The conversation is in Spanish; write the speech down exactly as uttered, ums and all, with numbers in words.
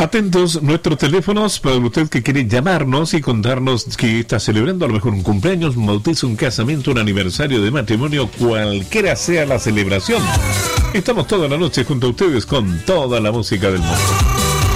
Atentos nuestros teléfonos para usted que quiere llamarnos y contarnos que está celebrando a lo mejor un cumpleaños, un bautizo, un casamiento, un aniversario de matrimonio, cualquiera sea la celebración. Estamos toda la noche junto a ustedes con toda la música del mundo.